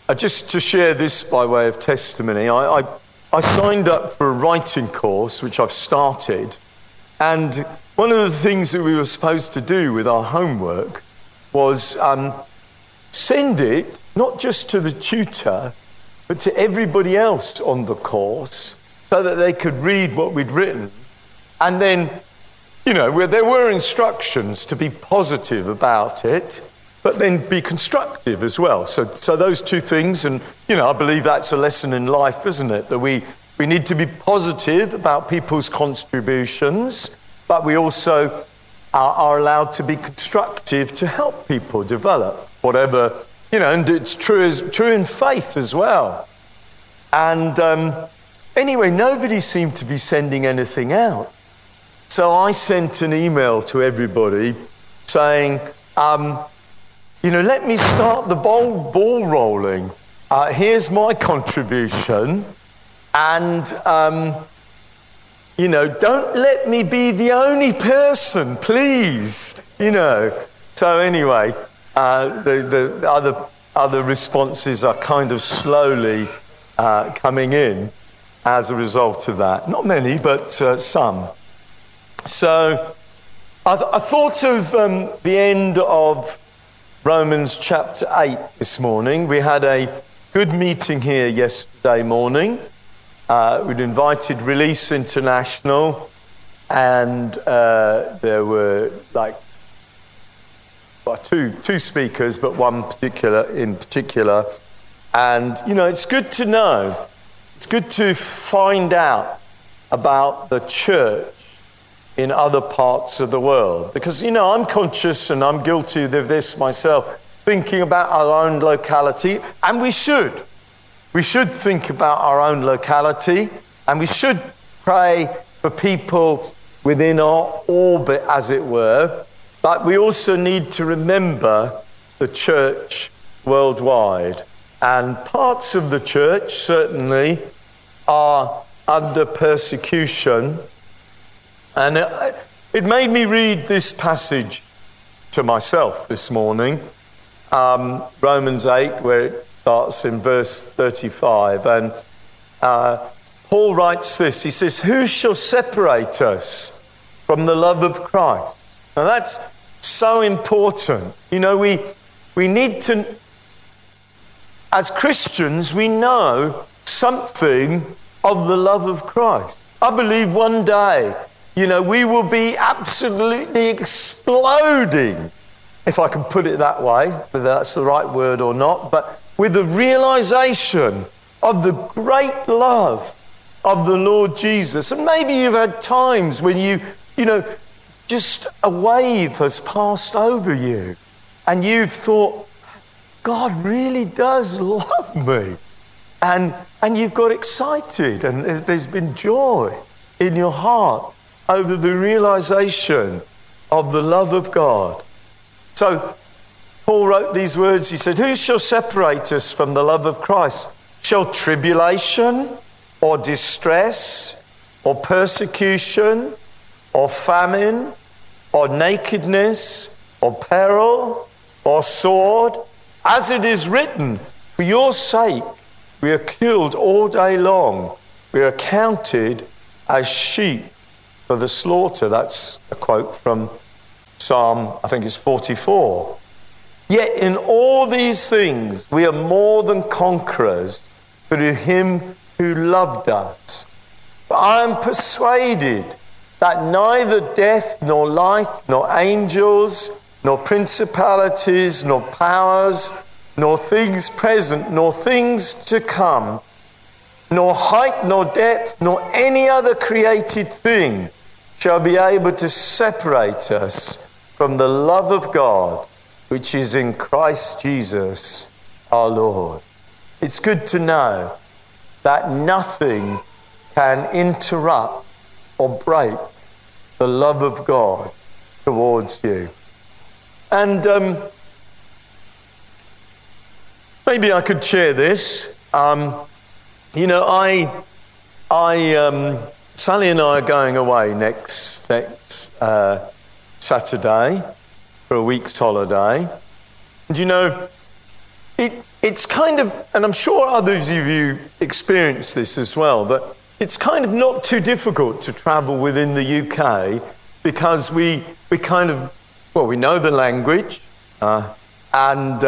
Just to share this by way of testimony, I signed up for a writing course, which I've started, and one of the things that we were supposed to do with our homework was send it not just to the tutor, but to everybody else on the course so that they could read what we'd written. And then, where there were instructions to be positive about it, but then be constructive as well. So those two things, and, I believe that's a lesson in life, isn't it? That we need to be positive about people's contributions, but we also are allowed to be constructive to help people develop whatever, and it's true in faith as well. And anyway, nobody seemed to be sending anything out. So I sent an email to everybody saying, let me start the ball rolling. Here's my contribution. And, don't let me be the only person, please. So anyway, the other responses are kind of slowly coming in as a result of that. Not many, but some. So I thought of the end of Romans chapter 8 this morning. We had a good meeting here yesterday morning. We'd invited Release International, and there were two speakers, but one in particular. And, it's good to know. It's good to find out about the church in other parts of the world. Because, I'm conscious, and I'm guilty of this myself, thinking about our own locality, and we should. We should think about our own locality, and we should pray for people within our orbit, as it were. But we also need to remember the church worldwide. And parts of the church, certainly, are under persecution. And it made me read this passage to myself this morning, Romans 8, where it starts in verse 35. And Paul writes this. He says, "Who shall separate us from the love of Christ?" Now that's so important. We need to, as Christians, we know something of the love of Christ. I believe one day, we will be absolutely exploding, if I can put it that way, whether that's the right word or not, but with the realization of the great love of the Lord Jesus. And maybe you've had times when just a wave has passed over you and you've thought, God really does love me. And you've got excited, and there's been joy in your heart over the realization of the love of God. So Paul wrote these words. He said, "Who shall separate us from the love of Christ? Shall tribulation or distress or persecution or famine or nakedness or peril or sword? As it is written, for your sake we are killed all day long. We are counted as sheep for the slaughter." That's a quote from Psalm, I think it's 44. "Yet in all these things we are more than conquerors through him who loved us. For I am persuaded that neither death nor life, nor angels, nor principalities, nor powers, nor things present, nor things to come, nor height, nor depth, nor any other created thing shall be able to separate us from the love of God, which is in Christ Jesus our Lord." It's good to know that nothing can interrupt or break the love of God towards you. And maybe I could share this. Sally and I are going away next Saturday for a week's holiday. And it's kind of, and I'm sure others of you experience this as well, but it's kind of not too difficult to travel within the UK because we know the language, and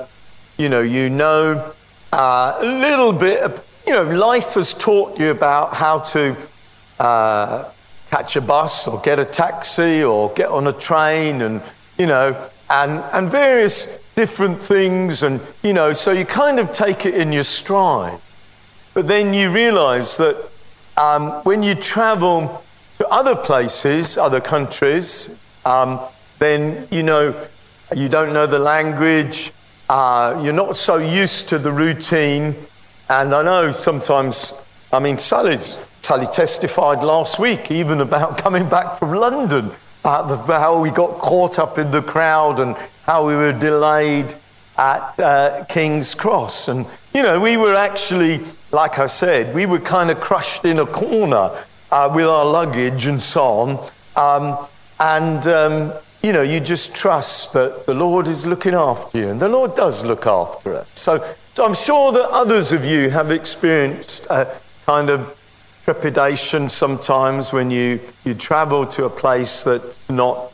a little bit of, life has taught you about how to catch a bus or get a taxi or get on a train and various different things, and so you kind of take it in your stride. But then you realise that when you travel to other places, other countries, then you don't know the language, you're not so used to the routine. And I know sometimes, Sally testified last week even about coming back from London, how we got caught up in the crowd and how we were delayed at King's Cross. And, we were actually, like I said, we were kind of crushed in a corner with our luggage and so on. You just trust that the Lord is looking after you, and the Lord does look after us. So I'm sure that others of you have experienced a kind of trepidation sometimes when you travel to a place that's not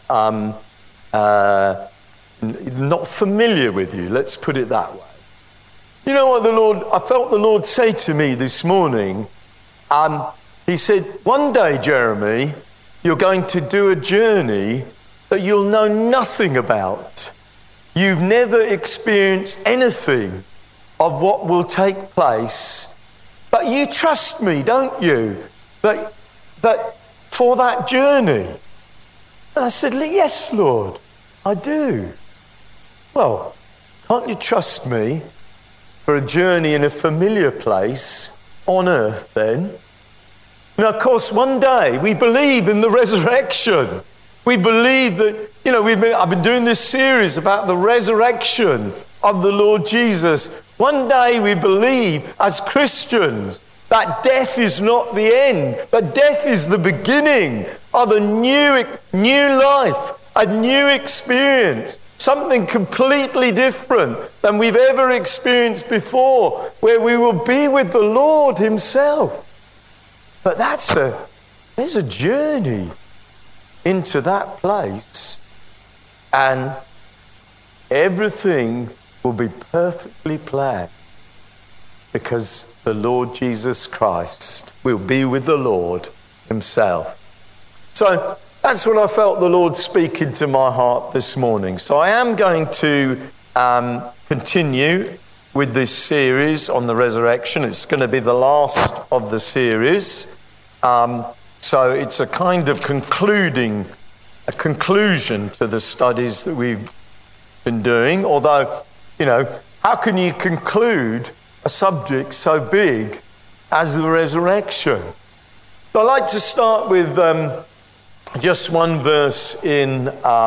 familiar with you. Let's put it that way. You know what I felt the Lord say to me this morning. He said, one day, Jeremy, you're going to do a journey that you'll know nothing about. You've never experienced anything of what will take place. But you trust me, don't you? That for that journey. And I said, yes, Lord, I do. Well, can't you trust me for a journey in a familiar place on earth then? Now, of course, one day we believe in the resurrection. We believe that, I've been doing this series about the resurrection of the Lord Jesus. One day we believe as Christians that death is not the end, but death is the beginning of a new life, a new experience, something completely different than we've ever experienced before, where we will be with the Lord himself. But there's a journey into that place, and everything will be perfectly planned because the Lord Jesus Christ will be with the Lord himself. So that's what I felt the Lord speaking to my heart this morning. So I am going to continue with this series on the resurrection. It's going to be the last of the series. So it's a kind of conclusion to the studies that we've been doing. Although, how can you conclude a subject so big as the resurrection? So I'd like to start with just one verse in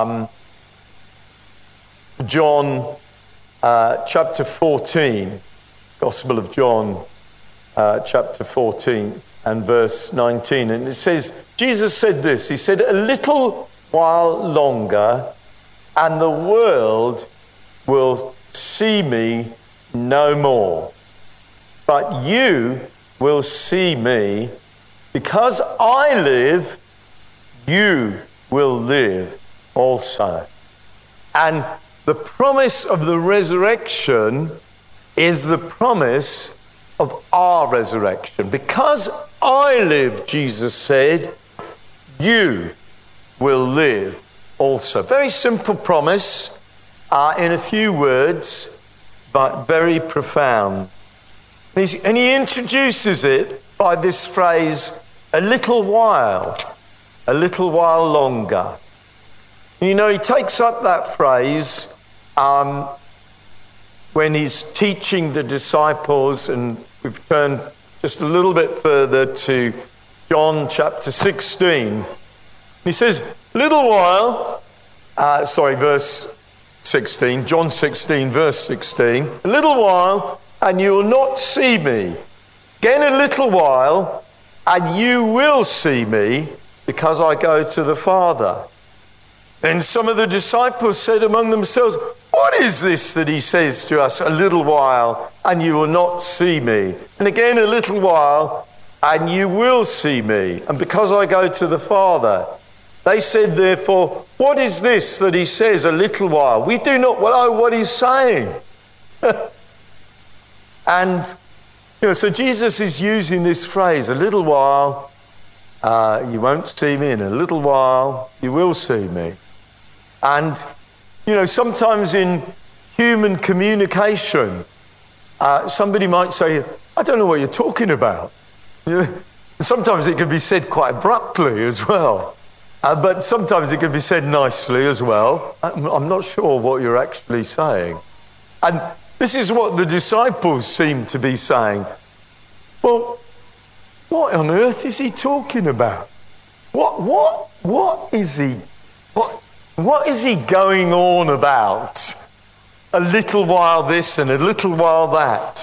John chapter 14, Gospel of John chapter 14 and verse 19. And it says, Jesus said this, he said, a little while longer and the world will see me no more. But you will see me. Because I live, you will live also. And the promise of the resurrection is the promise of our resurrection. Because I live, Jesus said, you will live also. Very simple promise in a few words, but very profound. And he introduces it by this phrase, a little while longer. He takes up that phrase when he's teaching the disciples, and we've turned just a little bit further to John chapter 16. He says, verse 16, John 16, verse 16, a little while and you will not see me. Again a little while and you will see me, because I go to the Father. Then some of the disciples said among themselves, what is this that he says to us, a little while and you will not see me? And again, a little while and you will see me. And because I go to the Father. They said, therefore, what is this that he says, a little while? We do not know what he's saying. And, so Jesus is using this phrase, a little while, you won't see me. In a little while, you will see me. And, sometimes in human communication, somebody might say, I don't know what you're talking about. Sometimes it can be said quite abruptly as well. But sometimes it can be said nicely as well. I'm not sure what you're actually saying. And this is what the disciples seem to be saying. Well, what on earth is he talking about? What is he going on about? A little while this and a little while that.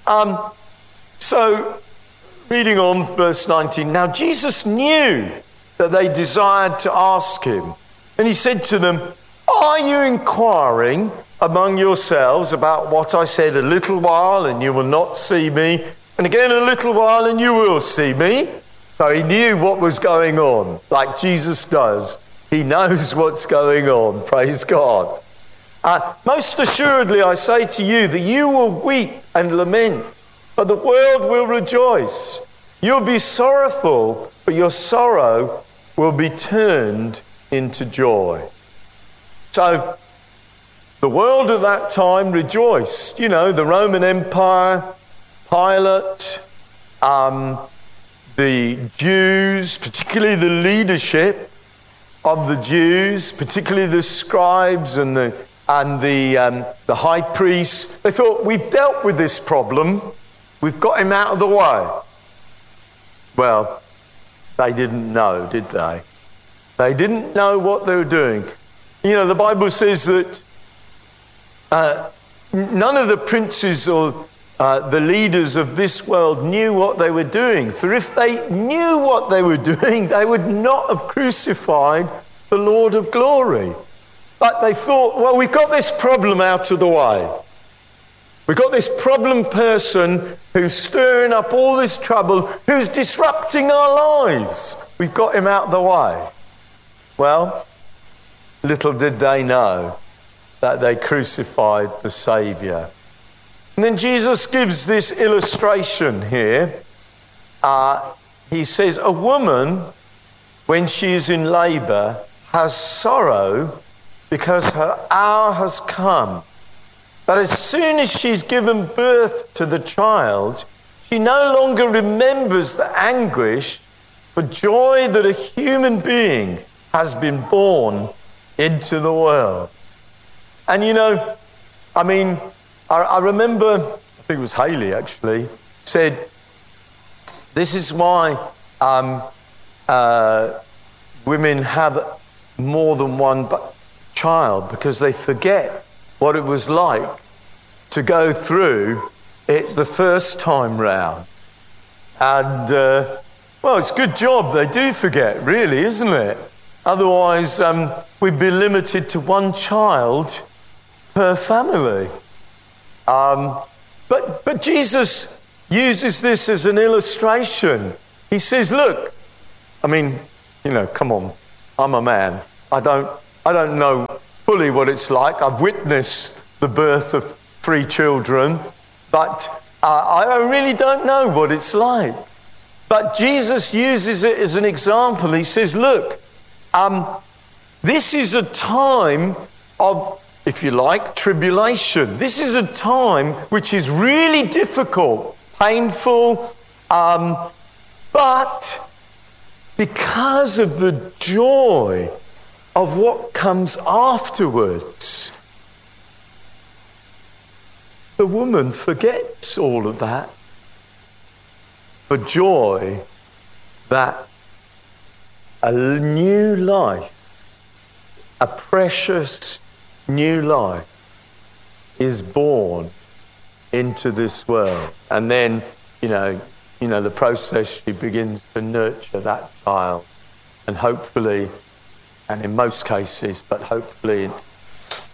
So, reading on verse 19. Now Jesus knew that they desired to ask him. And he said to them, are you inquiring among yourselves about what I said, a little while and you will not see me, and again a little while and you will see me? So he knew what was going on, like Jesus does. He knows what's going on, praise God. Most assuredly I say to you that you will weep and lament, but the world will rejoice. You'll be sorrowful, but your sorrow will be turned into joy. So, the world at that time rejoiced. The Roman Empire, Pilate, the Jews, particularly the leadership of the Jews, particularly the scribes and the high priests. They thought, we've dealt with this problem. We've got him out of the way. Well, they didn't know, did they? They didn't know what they were doing. The Bible says that none of the princes or the leaders of this world knew what they were doing. For if they knew what they were doing, they would not have crucified the Lord of glory. But they thought, well, we've got this problem out of the way. We've got this problem person who's stirring up all this trouble, who's disrupting our lives. We've got him out of the way. Well, little did they know that they crucified the Saviour. And then Jesus gives this illustration here. He says, a woman, when she is in labour, has sorrow because her hour has come. But as soon as she's given birth to the child, she no longer remembers the anguish for joy that a human being has been born into the world. And I remember, I think it was Haley actually, said, this is why women have more than one child, because they forget what it was like to go through it the first time round. And, it's a good job they do forget, really, isn't it? Otherwise, we'd be limited to one child per family. But Jesus uses this as an illustration. He says, look, come on, I'm a man. I don't know fully what it's like. I've witnessed the birth of 3 children, but I really don't know what it's like. But Jesus uses it as an example. He says, look, this is a time of, if you like, tribulation. This is a time which is really difficult, painful, but because of the joy of what comes afterwards, the woman forgets all of that for joy that a new life, a precious new life is born into this world. And then, the process, she begins to nurture that child. And hopefully, and in most cases, but hopefully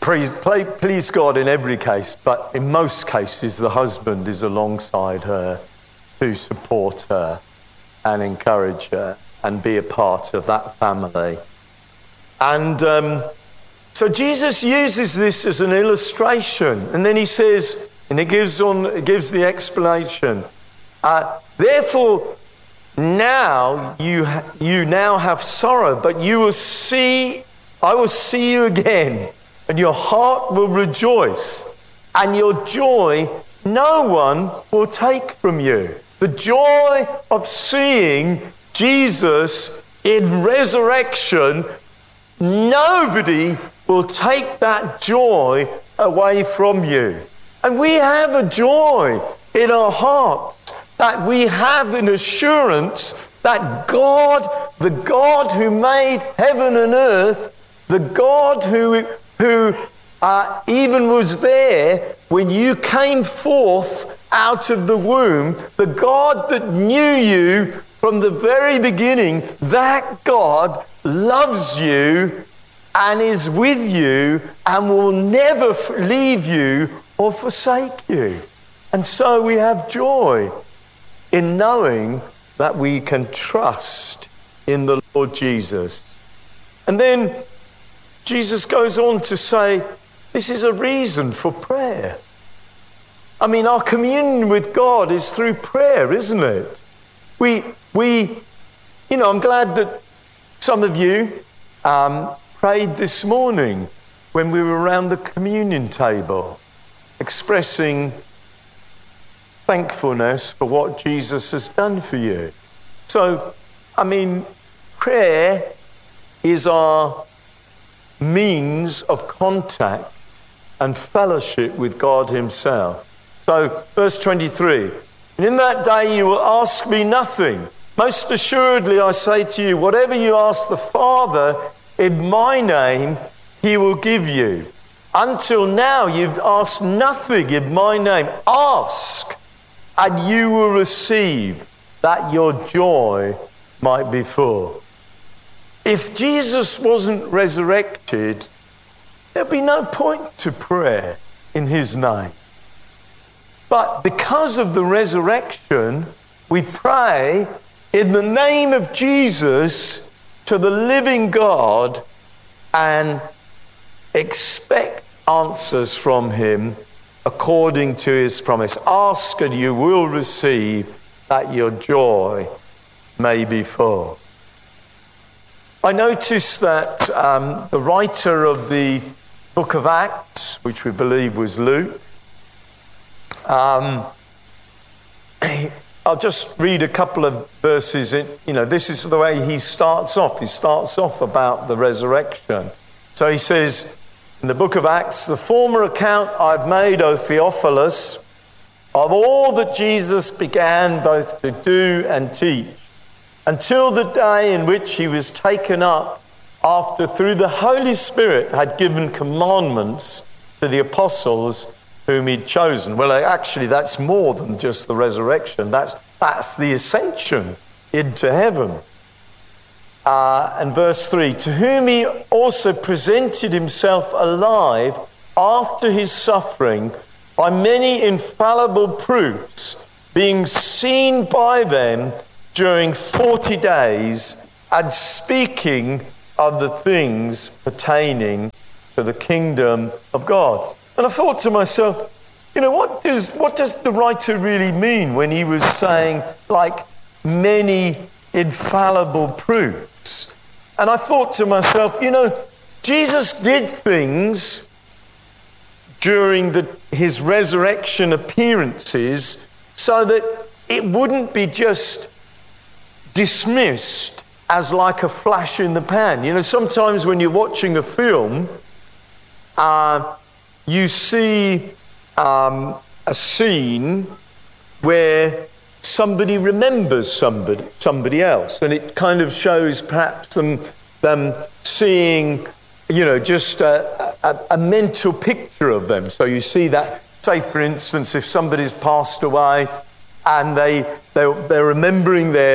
please God in every case, but in most cases, the husband is alongside her to support her and encourage her and be a part of that family. And so Jesus uses this as an illustration, and then he says, and he gives the explanation. Therefore, now you now have sorrow, but I will see you again, and your heart will rejoice, and your joy no one will take from you. The joy of seeing Jesus in resurrection, nobody will take that joy away from you. And we have a joy in our hearts, that we have an assurance that God, the God who made heaven and earth, the God who even was there when you came forth out of the womb, the God that knew you from the very beginning, that God loves you and is with you and will never leave you or forsake you. And so we have joy in knowing that we can trust in the Lord Jesus. And then Jesus goes on to say, this is a reason for prayer. I mean, our communion with God is through prayer, isn't it? I'm glad that some of you prayed this morning when we were around the communion table, expressing thankfulness for what Jesus has done for you. So, I mean, prayer is our means of contact and fellowship with God himself. So, verse 23, and in that day you will ask me nothing. Most assuredly I say to you, whatever you ask the Father in my name, he will give you. Until now you've asked nothing in my name. Ask, and you will receive, that your joy might be full. If Jesus wasn't resurrected, there'd be no point to prayer in his name. But because of the resurrection, we pray in the name of Jesus to the living God and expect answers from him according to his promise. Ask and you will receive, that your joy may be full. I noticed that the writer of the book of Acts, which we believe was Luke, I'll just read a couple of verses. This is the way he starts off. He starts off about the resurrection. So he says in the book of Acts, the former account I've made, O Theophilus, of all that Jesus began both to do and teach, until the day in which he was taken up, after through the Holy Spirit had given commandments to the apostles whom he'd chosen. Well, actually, that's more than just the resurrection. That's the ascension into heaven. And verse 3, to whom he also presented himself alive after his suffering by many infallible proofs, being seen by them during 40 days, and speaking of the things pertaining to the kingdom of God. And I thought to myself, what does the writer really mean when he was saying, like, many infallible proofs? And I thought to myself, Jesus did things during his resurrection appearances so that it wouldn't be just dismissed as like a flash in the pan. Sometimes when you're watching a film, you see a scene where somebody remembers somebody else, and it kind of shows perhaps them seeing, just a mental picture of them. So you see that, say for instance, if somebody's passed away and they're remembering their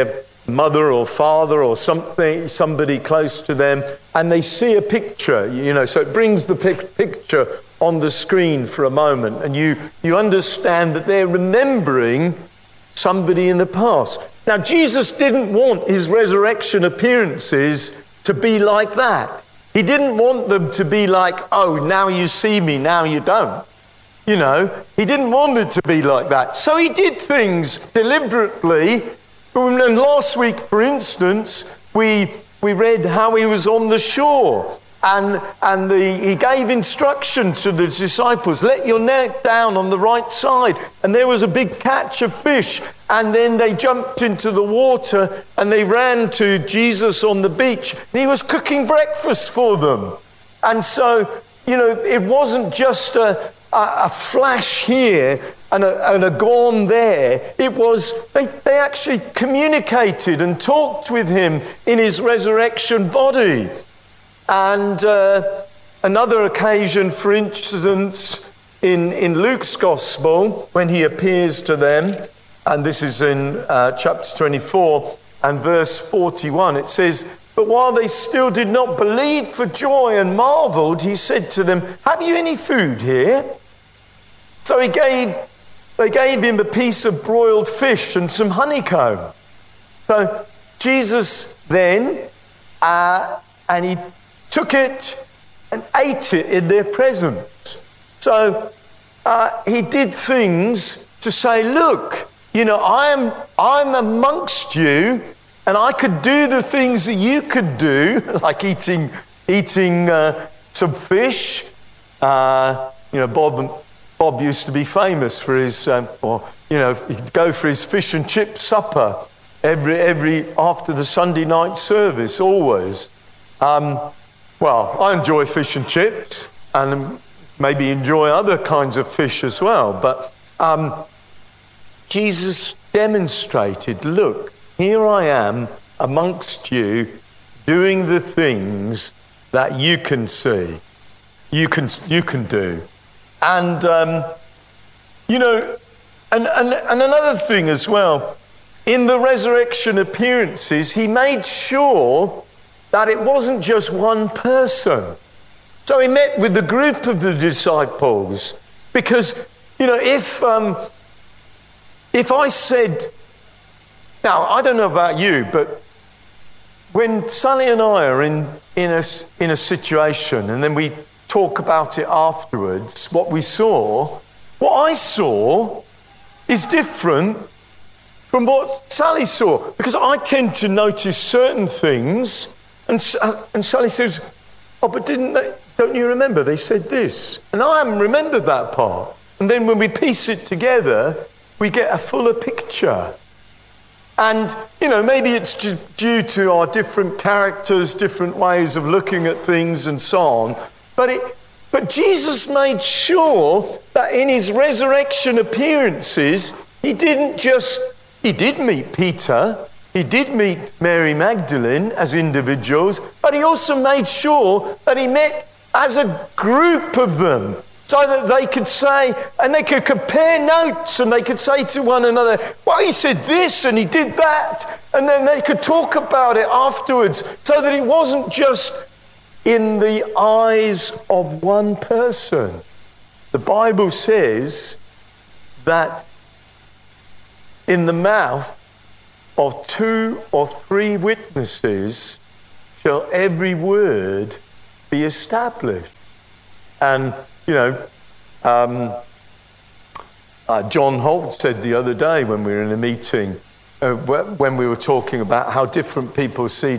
mother or father or somebody close to them, and they see a picture, so it brings the picture on the screen for a moment, and you understand that they're remembering somebody in the past. Now, Jesus didn't want his resurrection appearances to be like that. He didn't want them to be like, oh, now you see me, now you don't. He didn't want it to be like that. So he did things deliberately. And last week, for instance, we read how he was on the shore. And he gave instruction to the disciples, let your net down on the right side. And there was a big catch of fish. And then they jumped into the water and they ran to Jesus on the beach. And he was cooking breakfast for them. And so, it wasn't just a flash here and a gone there. It was, they actually communicated and talked with him in his resurrection body. And another occasion, for instance, in Luke's Gospel, when he appears to them, and this is in chapter 24 and verse 41, it says, but while they still did not believe for joy and marveled, he said to them, have you any food here? So they gave him a piece of broiled fish and some honeycomb. So Jesus then, and he took it and ate it in their presence. So he did things to say, look, I'm amongst you, and I could do the things that you could do, like eating some fish. Bob used to be famous for his, he'd go for his fish and chip supper every after the Sunday night service, always. Well, I enjoy fish and chips, and maybe enjoy other kinds of fish as well. But Jesus demonstrated, look, here I am amongst you doing the things that you can see, you can do. And, and another thing as well, in the resurrection appearances, he made sure that it wasn't just one person. So he met with the group of the disciples, because, if I said, now I don't know about you, but when Sally and I are in a situation, and then we talk about it afterwards, what I saw is different from what Sally saw, because I tend to notice certain things, and Sally says, oh, but don't you remember they said this? And I haven't remembered that part. And then when we piece it together, we get a fuller picture. And, maybe it's due to our different characters, different ways of looking at things and so on. But Jesus made sure that in his resurrection appearances, he did meet Peter, he did meet Mary Magdalene as individuals, but he also made sure that he met as a group of them, so that they could say, and they could compare notes, and they could say to one another, well, he said this and he did that, and then they could talk about it afterwards, so that it wasn't just in the eyes of one person. The Bible says that in the mouth of 2 or 3 witnesses shall every word be established. And, John Holt said the other day when we were in a meeting, when we were talking about how different people see